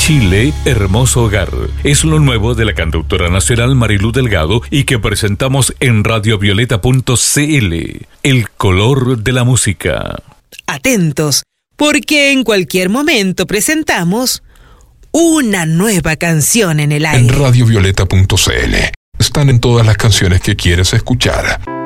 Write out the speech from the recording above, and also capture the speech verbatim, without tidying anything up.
Chile, hermoso hogar. Es lo nuevo de la cantautora nacional Marilu Delgado y que presentamos en radio violeta punto c l. El color de la música. Atentos, porque en cualquier momento presentamos una nueva canción en el aire. En radio violeta punto c l están en todas las canciones que quieres escuchar.